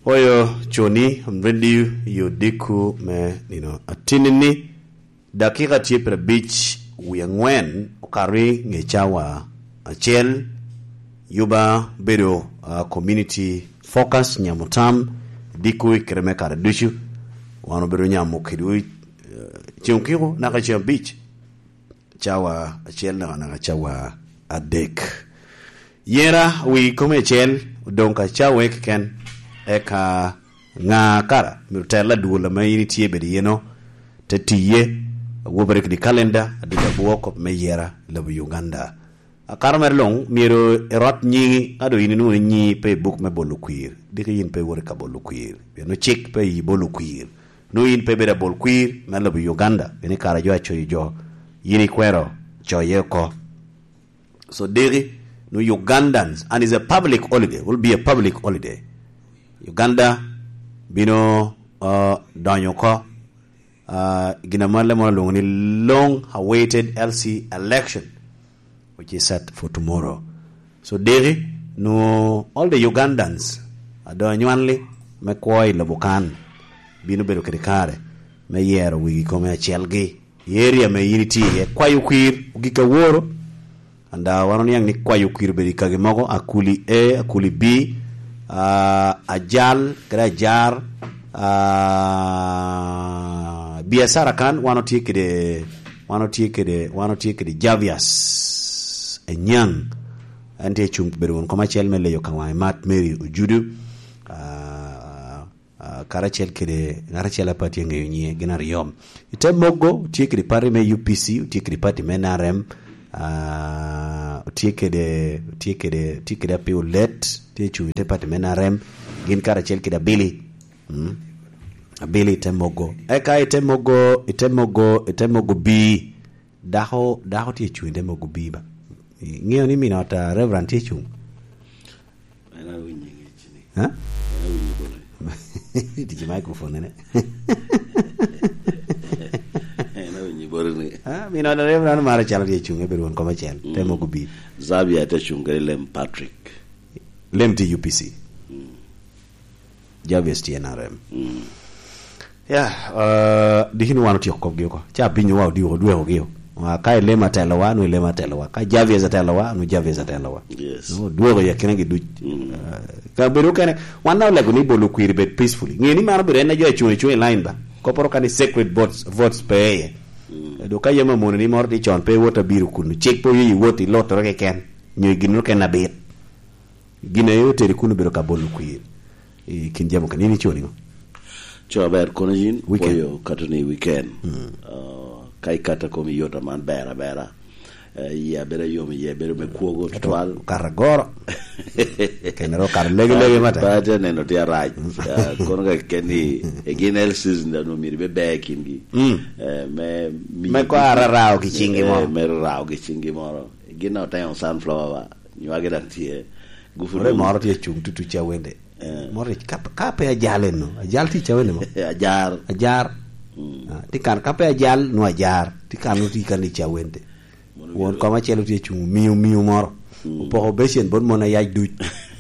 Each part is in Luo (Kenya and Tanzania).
Oyo choni mrendi yudiku me atinini dakika tiepre beach wiyangwen okari ngechawa achel yuba bedo community focus nyamutam diku ikreme karadushu wano bedo nyamu kidui chiunkiru nakachia beach chawa achel na chawa adek yera wi kome chel donka chawe ken eka nga kara mirtela duola mayini tiebe di yeno tetiye wobrek di calendar adida buoko meyera labu Uganda akara merlong miro erot nyingi ado yini nyi pe book me bolukwir dike yin pe wore ka bolukwir no chik pe yi bolukwir no yin pe beda bolukwir me labu Uganda bene kara jo acho jo yini kwero cho yeko so diri no Ugandans, and it's a public holiday, will be a public holiday. Uganda, bino danyoko, ginamale mo long-awaited LC election, which is set for tomorrow. So deri no all the Ugandans, adonywanli mekwoi labukan, bino bedo kedikare, me yero wigi kome chelgi, yeria me yiniti ye kwayukwir ugika woro. Anda wanon yang ni kwayo kirbedi kagemago akuli A, akuli B, ajal, kera jar, biasara kan wano tiye kede Javias, enyang, ante chung berwon koma chel mele yo kawai Matt Mary ujudu, karachel kede, karachel apati yang yunye, genar yom. Ite mogo, tiye kede pari me UPC, tiye kede pati me NRM, tikede pe let te chu department RM gin kara chel kida Billy temogo eka itemogo B daho te chu demogo B ba ngeo ni mina ta reverend te chu ana winyi chini ha dije microphone ne mina da reverend mara chala te chu ngebe won koma chel temogo B Zabia te chu ngere Lem Patrick Lem to UPC Javier TNRM dihinu wanu tiyo kogyo cha binyo wao diwo duwe ogyo kai Lema telawa no Lema telawa kai Javier telawa no Javier telawa yes no duwe ya kenangi du ka beru kane wana lego ni bolu kwiri bet peacefully ngeni mara bere na jo chuo line ba koporo kani sacred votes peye do ka yema mon ni mordi chon pe wota biru kunu chek po yi woti lotro ke ken nyoy ginu ken abet gina yo teri kunu bero ka bolu kwiri kin jamu kanini choni ngo cho ber kono jin poyo katoni weekend kai kata komi yota man bera ya bere yomi ye bere me kuogo twal karagoro kenero kar lege mata bata neno tia raj kono ga keni eginel season da no mi be back ingi me ko ararao kichingi mo me rao kichingi mo gina ta on sunflower nyuage dan tie gufure moro tie chung tutu cha wende moro kape ajale no ajal ti cha wende mo ajar tikan kape ajal no ajar tikan no tikan ni cha wende won ko ma chelo tie chung miu moro po besien bon mona yaj duj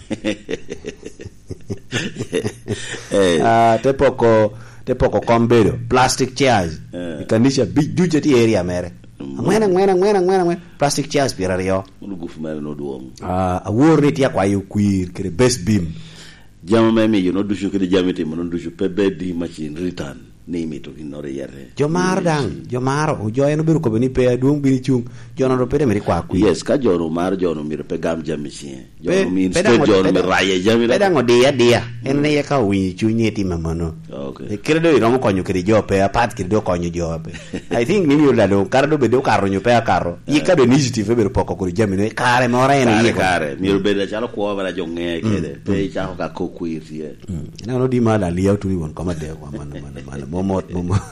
te poko kombedo plastic chairs ikanisha big duj ti area mere ngwena plastic chairs pirario gufu mere no duom awor ti akwa yukwir kre best beam jama memi you no dushu kede jamite mo no dushu pebe di machine return ni mito kinore yere jomar o joyeno beru ko beni pe adung bini chung jono ro pede meri kwa kwi yes ka jono mar jono mi pe gam jamichien jono mi instead jono mi raye jamira peda ngo dia en ne ka wi chunye ti mamano okay credo iro mo konyo kede jope apat kede konyo jope I think ni yo lado kardo bedo karo nyo pe akaro yikado initiative beru poko ko jamino kare mora en ye kare mi ro beda chalo ko wala jonge kede pe cha ka ko kwirtie na no di mala liya tuli won kama de wa man momot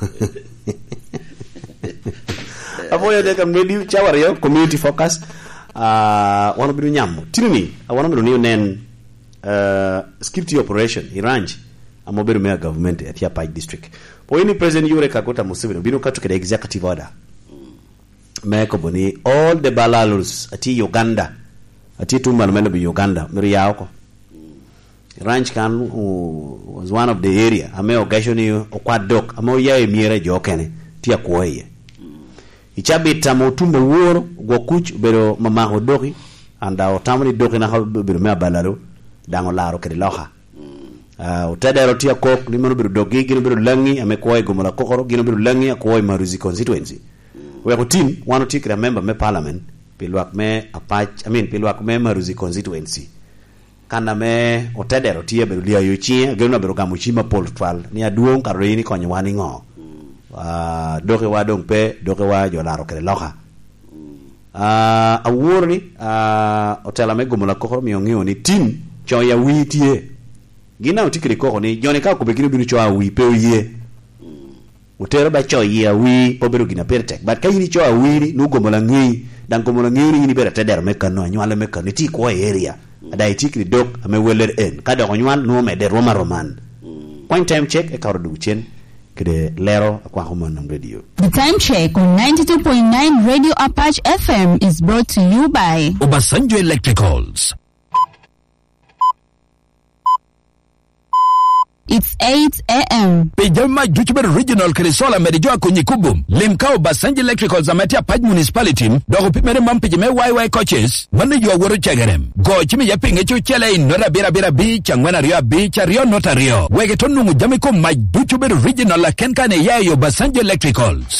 avoya de kam nedi chawario community focus wono bidu nyam tinini wono bidu ni nen skip operation irange amoberu me government at ya Pike district po ini president Yoweri Kaguta Museveni binu katuke executive order me ko boni all the balalus ati Uganda ati tumbal mele bi Uganda miri yako ranch kan was one of the area ame occasionally okwadok ame yae miere jokene tia kuoye ichabita motumbe wuoro gokuch bero mama hodoki anda otamni doki na bero me balalo dango laro kedi loha utadero tia kok ni mano bero dogi gino bero langi ame kuoye gomola kokoro gino bero langi kuoye Maruzi constituency we ko team one of the member me parliament pilwak me apach pilwak me Maruzi constituency kana me otedero tie bero lia yochie geno bero gamuchi ma poltral ni aduong karini konyo wani ngo doke wa dongpe doke wa jolaro kele loha awurni otela me gomola kokoro mi ongiyo ni team cho ya witie gina utikiri kokoro ni jone ka kubekini binu cho awi pe oye utero ba cho ya wi obero gina pertek but kayini cho awiri nu gomola ngi dan gomola ngi ni bera tedero me kanu anywale me kanu ti ko area ada itikiri dok ame weler en kada onywal no me de Roma Roman point time check e kawdo duchen kede lero kwa Human Radio. The time check on 92.9 Radio Apache FM is brought to you by Obasanjo Electricals. It's 8 a.m. Pejama Juchber Regional Krisola Merijua Kunyikubum. Limka Obasanjo Electricals Amatia Paj Municipality. Dogo Pimere Mampijame YY coaches. Mane yo woro chagarem. Go chimi yapinge chuchele in Nora Bira Bira Beach and Wena Rio Beach Rio Nota Rio. Wegetonu Mujamiko Maj Juchber Regional Kenkane Yayo Obasanjo Electricals.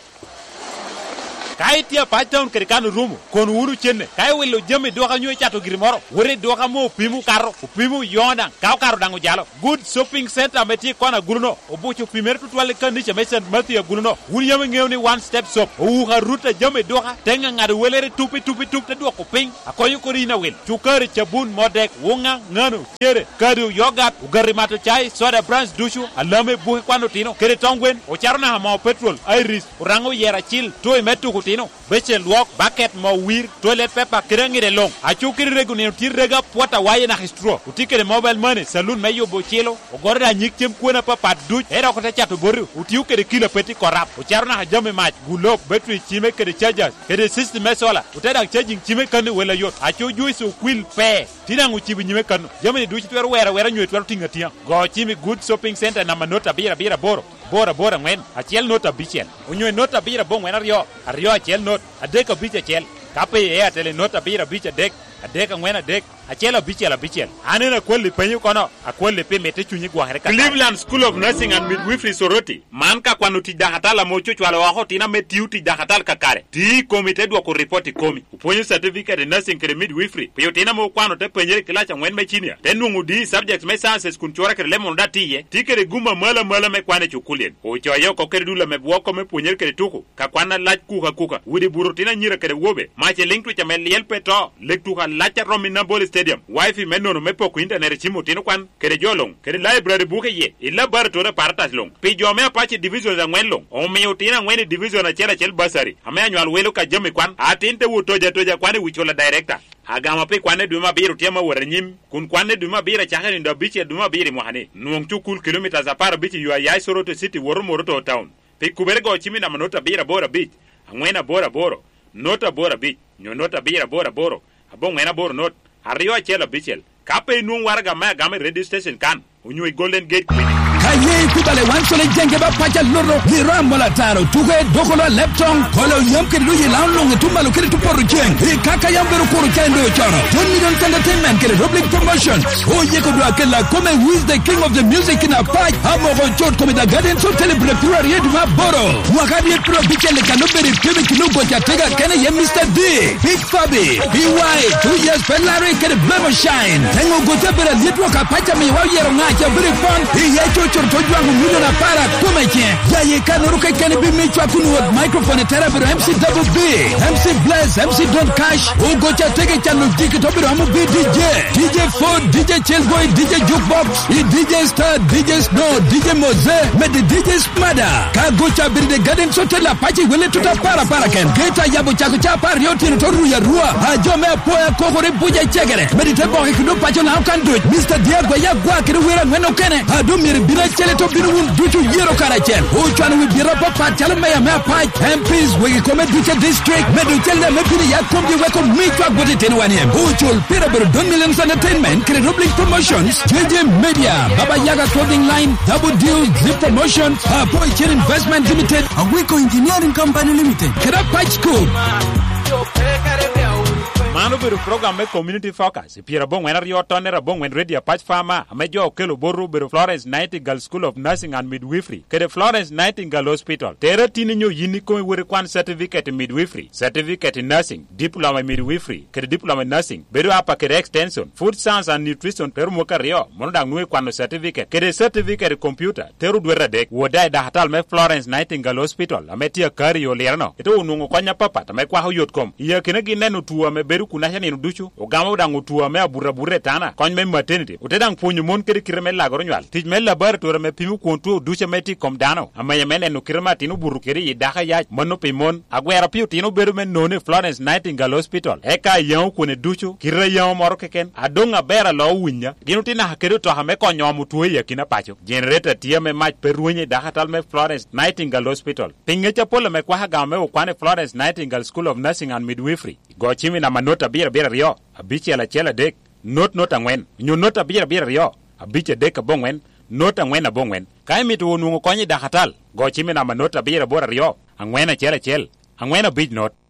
Kai tia patown kerikanu rumu kon wuru chenne kai welo jeme doka nyoy chato girmoro wore doka mo pimu karo pimu yonda kaw karo dango jalo good shopping center meti kona gurno obuchu pimer tutwale kandiche mesen mati ya gurno wuri yame ngewni one step shop o ha ruta jeme doka tenga ngade welere tupi te doko ping akoyo korina wel chukare chabun modek wonga ngano chere kadu yoga ugari mato chai soda brands dushu alame buhe kwano tino kere tongwen o charona hama petrol iris urango yera chill toy metu tino beche luok bucket mo wir toilet paper kirangire long achukiri regune tirrega pota waye na histro utikere mobile money saloon meyo bochelo ogorda nyikchem kuona papa duch era ko chato boru utiukere kilo peti korap ucharona hajame match gulok battery chime kere chargers kere system mesola uteda charging chime kan wela yot achu juice kwil pe tina nguchibi nyime kan jamani duch twero wera nyotwero tingatia go chime good shopping center na manota bira bora ngwen achiel nota bichiel unywe nota bira bo ngwen ario achiel not adeka biche achiel kape e atele nota bira biche adeka ngwen adek achiel bichiel anena kweli penyu kono akweli pe mete chunyi gwahre ka Cleveland School of Nursing and Midwifery Soroti man ka kwanu ti dahatala mo chuchwala wa hotina metiuti dahatal kakare ti komite dwa ko report komi uponyo certificate nursing kere midwifery pe yotina mo kwano te penjere kilacha ngwen mechinia tenungu di subjects me sciences kunchora kere lemon datiye ti kere guma mala me kwane chukulien o choyo ko kere dula me bwoko me ponyer kere tuku ka kwana lach kuka wudi burutina nyira kere wobe mache link to chamel yel peto lektuka lacha romina bol stadium wifi menono mepo ku internet chimo tino kwan kere jolong kere library buke ye illa laboratory partas long pe jome apache division za ngwen long o me utina ngwen division a chel basari ame anywal welo ka jame kwan atinte wutoja kwane wichola director agama pe kwane duma biru tema waranyim kun kwane duma bira chahani ndo biche duma biri mohane nuong 2 cool kilometers apara biche yu ayai Soroto city Moroto town pe kubergo chimi na manota bira bora beach angwena boro nota bora beach nyonota bira boro abong ngena boro not Ario achela bichel kape nuong warga ma game radio station kan unywe Golden Gate Clinic Kaye kubale wansole jenge ba pacha loro hiramo la taro tuge dokolo leptong kolo yamke luyi launong tumbalo kiri tuporu jeng kaka yambero kuru kendo choro John Million Entertainment kiri public promotion oye kodwa kela kome who is the king of the music in a fight hamo chot kome da garden so celebrate yedu maboro wakadi pro bichele kanoberi kebe kinugo cha tega kene ye Mr. D Big Fabi BY 2 years penlare kere blemo shine tengo gotebera yedu kapacha mi wa yero ngacha very fun ye chortojwangu miliona para kumeche yaye kanuruka kene bimichwa kunuwa microphone terabiro MC Double B MC Bless MC Don't Cash ugo cha tege chano jiki tobiro hamu B DJ Ford DJ Chillboy DJ Jukebox DJ Star DJ Snow DJ Moze Medi DJ Smada kago cha biride garden sotela pachi wele tuta para ken geta yabo chako cha pari yotino toru ya rua ajome poya kokore buja chegere Medi tebo hikudu pacho na ukandu Mr. Diego ya gwa kiri wira mweno kene adu miri bina Tienga chele to binu un duchu yero karachel. Uchwan wi bira papa chale maya mea pai. MPs wegi kome ducha district. Medu chele me pini ya kombi weko mitwa gwati tenuani. Uchul pira bero Don Millions Entertainment. Kere Public Promotions. JJ Media. Baba Yaga Clothing Line. Double Deal. Zip Promotions. Boy Chain Investment Limited. Awiko Engineering Company Limited. Kera Patch Cook. Mano biro program me community focus. Pira bong when rio tonera bong when radio patch farmer. Amejo okelo boru biro Florence Nightingale School of Nursing and Midwifery. Kede Florence Nightingale Hospital. Tera tini nyo yiniko wuri kwan certificate in midwifery, certificate in nursing, diploma in midwifery, kede diploma in nursing. Biro apa kede extension, food science and nutrition. Teru muka rio. Monodang nui kwano certificate. Kede certificate computer. Teru dwera dek. Wodai da hatal me Florence Nightingale Hospital. Ametia kari yo lerno. Ito unungo kwanya papa. Tamekwa huyotkom. Iya kinegi nenu tuwa me beru kunasha ni duchu ogama udang utua me abura tana kon me maternity utedang punyu mon kiri kirme la goronwal tij me laboratory me pimu kontu duche meti kom dano amaya mene no kirma tinu buru kiri yidaka ya mono pimon agwera piu tinu beru men none Florence Nightingale Hospital eka yaw kone duchu kirra yaw moro keken adonga bera lo winya ginutina hakedo to ha me konyo mutuwe yakina pacho generator tie me mach peruonye dahatal me Florence Nightingale Hospital pingecha polo me kwa hagame ukwane Florence Nightingale School of Nursing and Midwifery go chimi na manota bira rio abiche la chela dek not angwen nyu nota bira rio abiche dek bongwen nota angwen abongwen kai mitu nungo konyi dahatal go chimi na manota bira rio angwen chela chel angwen big not